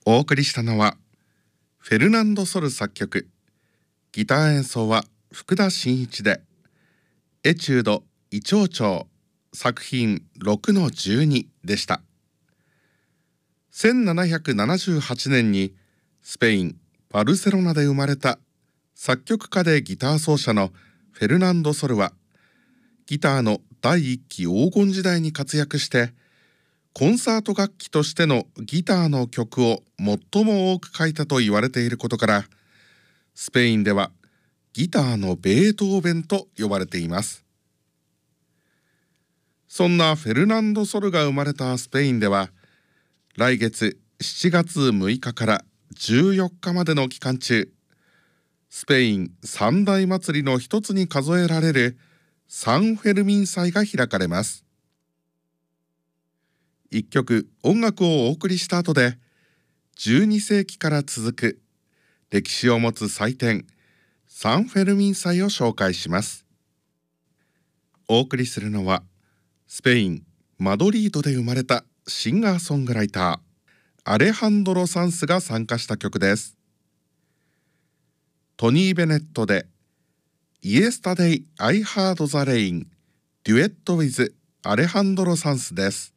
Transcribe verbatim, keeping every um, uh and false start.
お送りしたのはフェルナンド・ソル作曲、ギター演奏は福田真一で、エチュードイチョウチョウ作品 ろくのじゅうに でした。せんななひゃくななじゅうはちねんにスペイン・バルセロナで生まれた作曲家でギター奏者のフェルナンド・ソルは、ギターの第一期黄金時代に活躍して、コンサート楽器としてのギターの曲を最も多く書いたと言われていることから、スペインではギターのベートーベンと呼ばれています。そんなフェルナンド・ソルが生まれたスペインでは、来月しちがつむいかからじゅうよっかまでの期間中、スペイン三大祭りの一つに数えられるサン・フェルミン祭が開かれます。一曲音楽をお送りした後で、じゅうにせいきから続く歴史を持つ祭典サン・フェルミン祭を紹介します。お送りするのは、スペイン・マドリードで生まれたシンガーソングライターアレハンドロ・サンスが参加した曲です。トニー・ベネットで Yesterday I Heard the Rain デュエット with アレハンドロ・サンスです。